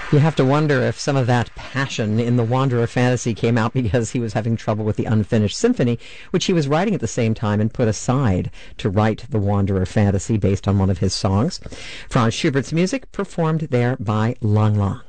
You have to wonder if some of that passion in the Wanderer fantasy came out because he was having trouble with the unfinished symphony, which he was writing at the same time and put aside to write the Wanderer fantasy based on one of his songs. Franz Schubert's music performed there by Lang Lang.